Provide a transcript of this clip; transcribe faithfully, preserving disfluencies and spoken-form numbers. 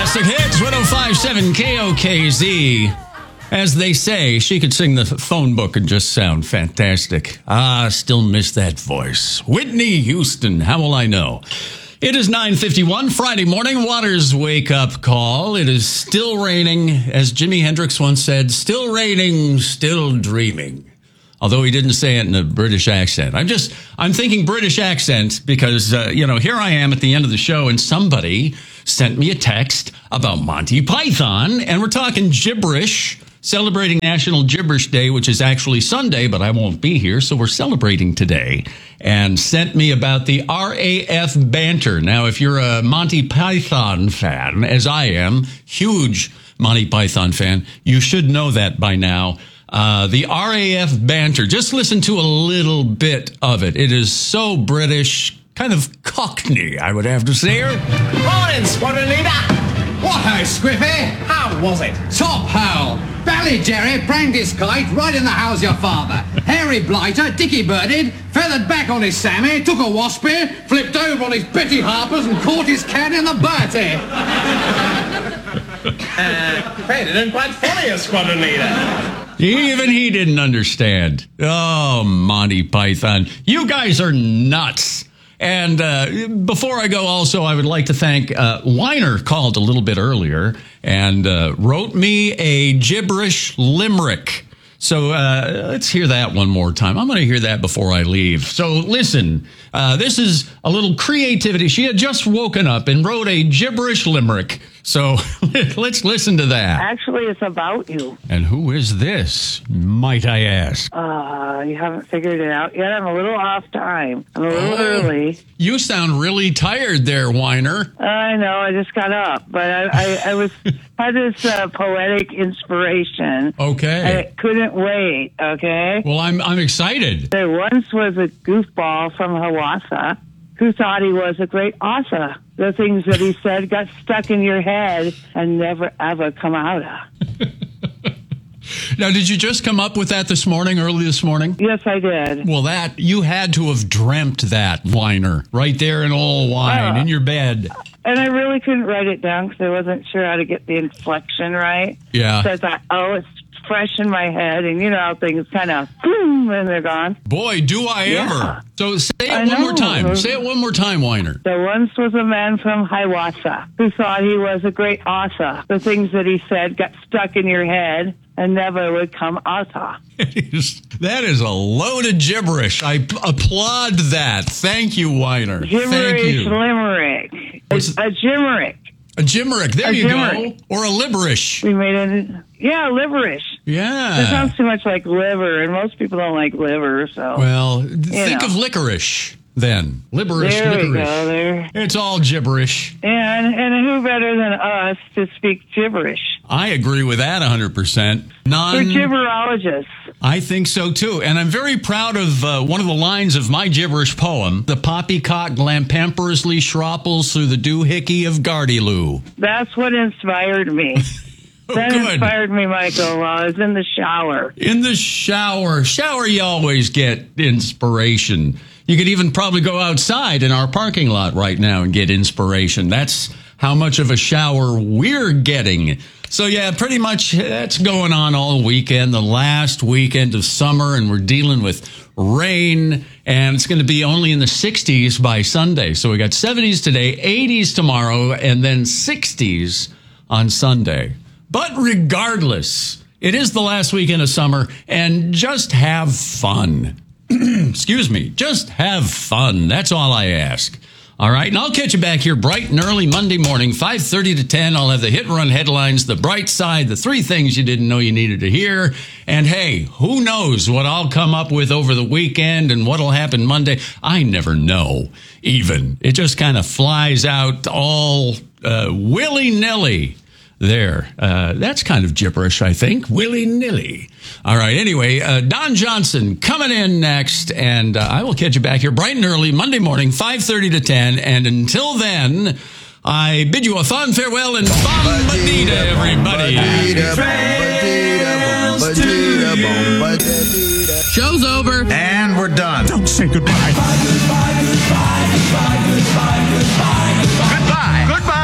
Classic Hits, one oh five point seven K O K Z. As they say, she could sing the phone book and just sound fantastic. Ah, still miss that voice. Whitney Houston, how will I know? It is nine fifty-one, Friday morning, Waters wake up call. It is still raining. As Jimi Hendrix once said, still raining, still dreaming. Although he didn't say it in a British accent. I'm just, I'm thinking British accent because, uh, you know, here I am at the end of the show and somebody sent me a text about Monty Python and we're talking gibberish, celebrating National Gibberish Day, which is actually Sunday, but I won't be here, so we're celebrating today, and sent me about the R A F banter. Now, if you're a Monty Python fan, as I am, huge Monty Python fan, you should know that by now. Uh, the R A F banter, just listen to a little bit of it. It is so British, kind of cockney, I would have to say. Morning, squadron leader. What ho, Squiffy? How was it? Top hole. Bally Jerry pranged his kite right in the house your father. Harry Blighter, Dickie Birded, feathered back on his Sammy, took a waspy, flipped over on his Betty Harpers and caught his cat in the Bertie. uh, hey, they didn't quite follow you, squadron leader. Even he didn't understand. Oh, Monty Python. You guys are nuts. And uh, before I go, also, I would like to thank uh, Weiner called a little bit earlier and uh, wrote me a gibberish limerick. So uh, let's hear that one more time. I'm going to hear that before I leave. So listen, uh, this is a little creativity. She had just woken up and wrote a gibberish limerick. So let's listen to that. Actually, it's about you. And who is this, might I ask? Uh, you haven't figured it out yet. I'm a little off time. I'm a little oh, early. You sound really tired there, Weiner. I know. I just got up. But I, I, I was had this uh, poetic inspiration. Okay. I couldn't wait, okay? Well, I'm I'm excited. There once was a goofball from Hawassa who thought he was a great author. The things that he said got stuck in your head and never, ever come out of. Now, did you just come up with that this morning, early this morning? Yes, I did. Well, that, you had to have dreamt that, Weiner, right there in old wine, uh, in your bed. And I really couldn't write it down because I wasn't sure how to get the inflection right. Yeah. So I thought, oh, it's fresh in my head, and you know how things kind of boom, and they're gone. Boy, do I yeah. ever. So say it I one know. more time. Say it one more time, Weiner. There once was a man from Hiawatha who thought he was a great author. The things that he said got stuck in your head and never would come out. That is a load of gibberish. I p- applaud that. Thank you, Weiner. Gibberish Thank you. limerick. It's a gimmerick. A gimmerick. There a you gimmerick. go. Or a liberish. We made it. Yeah, liverish. Yeah. It sounds too much like liver, and most people don't like liver, so. Well, think know. of licorice then. Liberish, there licorice. We go, there. It's all gibberish. And, and who better than us to speak gibberish? I agree with that one hundred percent. Non- We're gibberologists. I think so, too. And I'm very proud of uh, one of the lines of my gibberish poem. The poppycock glampamperously shropples through the doohickey of Gardyloo. That's what inspired me. Oh, that good. inspired me, Michael, while I was in the shower. In the shower. Shower, you always get inspiration. You could even probably go outside in our parking lot right now and get inspiration. That's how much of a shower we're getting. So, yeah, pretty much that's going on all weekend, the last weekend of summer, and we're dealing with rain, and it's going to be only in the sixties by Sunday. So we got seventies today, eighties tomorrow, and then sixties on Sunday. But regardless, it is the last weekend of summer, and just have fun. Excuse me, just have fun. That's all I ask. All right, and I'll catch you back here bright and early Monday morning, five thirty to ten. I'll have the hit run headlines, the bright side, the three things you didn't know you needed to hear. And hey, who knows what I'll come up with over the weekend and what'll happen Monday. I never know, even. It just kind of flies out all uh, willy-nilly. There. Uh, that's kind of gibberish, I think. Willy-nilly. All right. Anyway, uh, Don Johnson coming in next, and uh, I will catch you back here bright and early Monday morning, five thirty to ten. And until then, I bid you a fond farewell and bombadita, everybody. Show's over. And we're done. Don't say goodbye. Goodbye, goodbye, goodbye, goodbye, goodbye, goodbye. Goodbye. Goodbye.